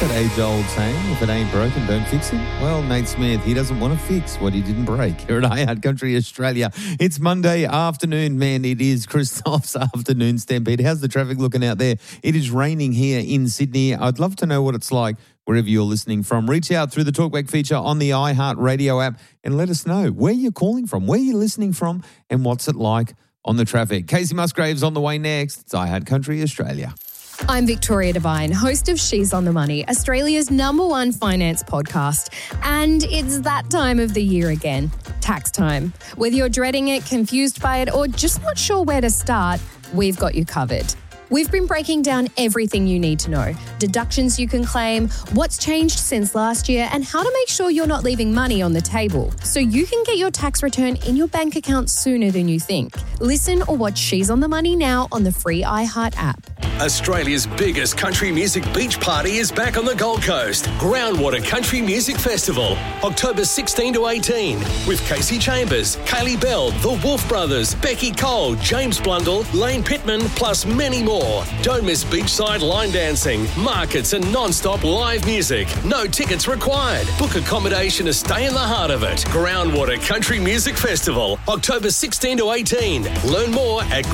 that age-old saying, if it ain't broken, don't fix it? Well, Nate Smith, he doesn't want to fix what he didn't break. Here at iHeart Country Australia, it's Monday afternoon, man. It is Christoph's afternoon stampede. How's the traffic looking out there? It is raining here in Sydney. I'd love to know what it's like wherever you're listening from. Reach out through the Talkback feature on the iHeart Radio app and let us know where you're calling from, where you're listening from, and what's it like on the traffic. Casey Musgrave's on the way next. It's iHeart Country Australia. I'm Victoria Devine, host of She's on the Money, Australia's #1 finance podcast. And it's that time of the year again, tax time. Whether you're dreading it, confused by it, or just not sure where to start, we've got you covered. We've been breaking down everything you need to know, deductions you can claim, what's changed since last year, and how to make sure you're not leaving money on the table so you can get your tax return in your bank account sooner than you think. Listen or watch She's on the Money now on the free iHeart app. Australia's biggest country music beach party is back on the Gold Coast. Groundwater Country Music Festival, October 16 to 18, with Casey Chambers, Kaylee Bell, The Wolf Brothers, Becky Cole, James Blundell, Lane Pittman, plus many more. Don't miss beachside line dancing, markets and non-stop live music. No tickets required. Book accommodation to stay in the heart of it. Groundwater Country Music Festival, October 16 to 18. Learn more at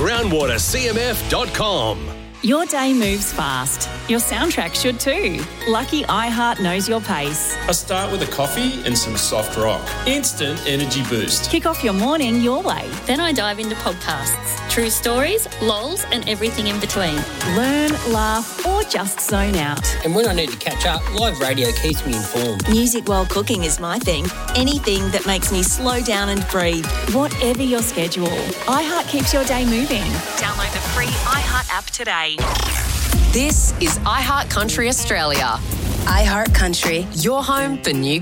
groundwatercmf.com. Your day moves fast. Your soundtrack should too. Lucky iHeart knows your pace. I start with a coffee and some soft rock. Instant energy boost. Kick off your morning your way. Then I dive into podcasts, true stories, lols, and everything in between. Learn, laugh, or just zone out. And when I need to catch up, live radio keeps me informed. Music while cooking is my thing. Anything that makes me slow down and breathe. Whatever your schedule, iHeart keeps your day moving. Download the free iHeart app today. This is iHeart Country Australia. iHeart Country. Your home for new